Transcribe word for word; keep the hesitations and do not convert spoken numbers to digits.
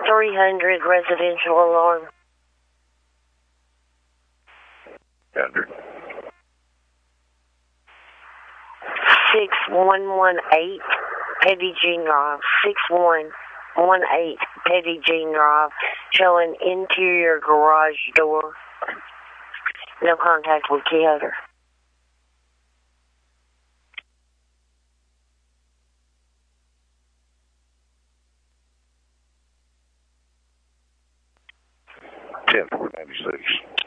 three hundred residential alarm. Hundred. six one one eight Petty Jean Drive. six one one eight Petty Jean Drive. Showing interior garage door. No contact with key holder. ten four ninety-six.